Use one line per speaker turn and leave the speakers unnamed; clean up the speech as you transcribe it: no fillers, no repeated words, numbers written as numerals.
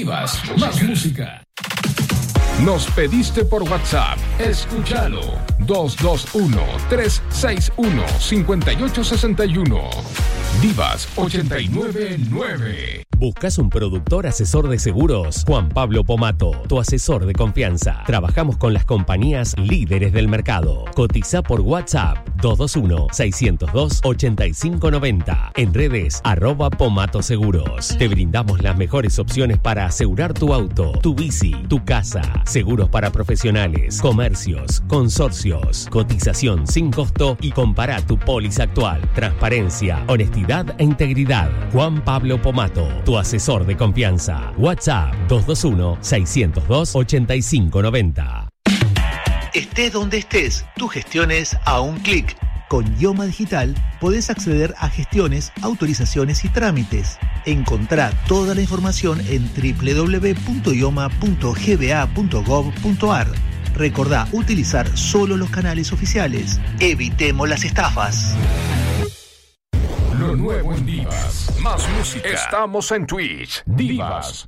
Divas, más música. Nos pediste por WhatsApp. Escúchalo. 221-361-5861. Divas 899.
¿Buscas un productor asesor de seguros? Juan Pablo Pomato, tu asesor de confianza. Trabajamos con las compañías líderes del mercado. Cotiza por WhatsApp 221-602-8590. En redes @Pomato Seguros. Te brindamos las mejores opciones para asegurar tu auto, tu bici, tu casa. Seguros para profesionales, comercios, consorcios. Cotización sin costo y compara tu póliza actual. Transparencia, honestidad e integridad. Juan Pablo Pomato, tu asesor de confianza. WhatsApp 221-602-8590.
Estés donde estés, tus gestiones a un clic. Con Ioma Digital podés acceder a gestiones, autorizaciones y trámites. Encontrá toda la información en www.ioma.gba.gov.ar. Recordá utilizar solo los canales oficiales. Evitemos las estafas.
Lo nuevo en Divas. Más música. Estamos en Twitch. Divas